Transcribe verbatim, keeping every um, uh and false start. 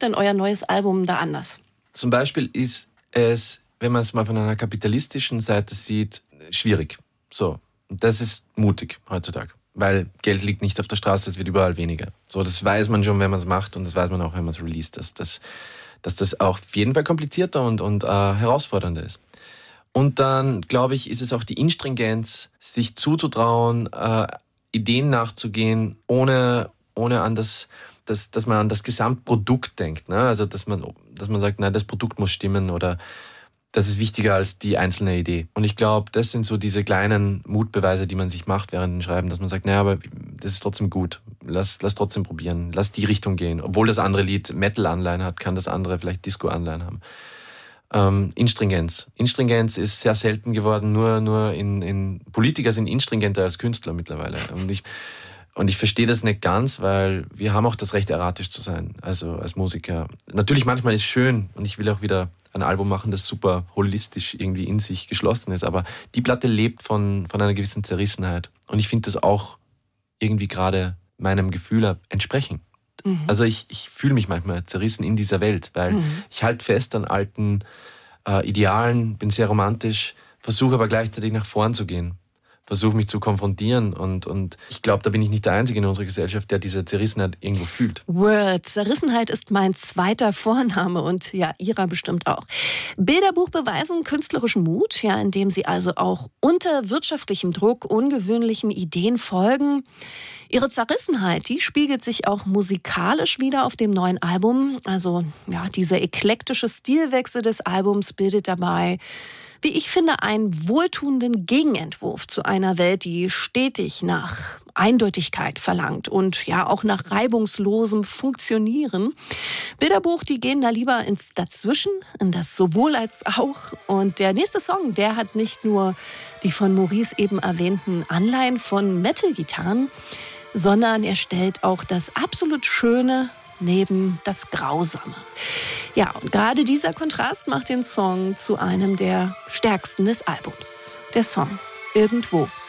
macht denn euer neues Album da anders? Zum Beispiel ist es, wenn man es mal von einer kapitalistischen Seite sieht, schwierig. So, das ist mutig heutzutage, weil Geld liegt nicht auf der Straße, es wird überall weniger. So, das weiß man schon, wenn man es macht, und das weiß man auch, wenn man es released, dass, dass, dass das auch auf jeden Fall komplizierter und, und äh, herausfordernder ist. Und dann, glaube ich, ist es auch die Instringenz, sich zuzutrauen, äh, Ideen nachzugehen, ohne, ohne an das, das, dass man an das Gesamtprodukt denkt. Ne? Also, dass man, dass man sagt, nein, das Produkt muss stimmen, oder das ist wichtiger als die einzelne Idee. Und ich glaube, das sind so diese kleinen Mutbeweise, die man sich macht während dem Schreiben, dass man sagt, naja, aber das ist trotzdem gut. Lass, lass trotzdem probieren. Lass die Richtung gehen. Obwohl das andere Lied Metal-Anleihen hat, kann das andere vielleicht Disco-Anleihen haben. Ähm, Instringenz. Instringenz ist sehr selten geworden. Nur, nur in, in Politiker sind instringenter als Künstler mittlerweile. Und ich, und ich verstehe das nicht ganz, weil wir haben auch das Recht, erratisch zu sein, also als Musiker. Natürlich, manchmal ist es schön, und ich will auch wieder ein Album machen, das super holistisch irgendwie in sich geschlossen ist, aber die Platte lebt von, von einer gewissen Zerrissenheit. Und ich finde das auch irgendwie gerade meinem Gefühl entsprechen. Mhm. Also ich, ich fühle mich manchmal zerrissen in dieser Welt, weil mhm. ich halte fest an alten äh, Idealen, bin sehr romantisch, versuche aber gleichzeitig nach vorn zu gehen. Versuche mich zu konfrontieren, und, und ich glaube, da bin ich nicht der Einzige in unserer Gesellschaft, der diese Zerrissenheit irgendwo fühlt. Word, Zerrissenheit ist mein zweiter Vorname, und ja, ihrer bestimmt auch. Bilderbuch beweisen künstlerischen Mut, ja, indem sie also auch unter wirtschaftlichem Druck ungewöhnlichen Ideen folgen. Ihre Zerrissenheit, die spiegelt sich auch musikalisch wieder auf dem neuen Album. Also ja, dieser eklektische Stilwechsel des Albums bildet dabei, wie ich finde, einen wohltuenden Gegenentwurf zu einer Welt, die stetig nach Eindeutigkeit verlangt und ja auch nach reibungslosem Funktionieren. Bilderbuch, die gehen da lieber ins Dazwischen, in das sowohl als auch. Und der nächste Song, der hat nicht nur die von Maurice eben erwähnten Anleihen von Metal-Gitarren, sondern er stellt auch das absolut Schöne neben das Grausame. Ja, und gerade dieser Kontrast macht den Song zu einem der stärksten des Albums. Der Song Irgendwo.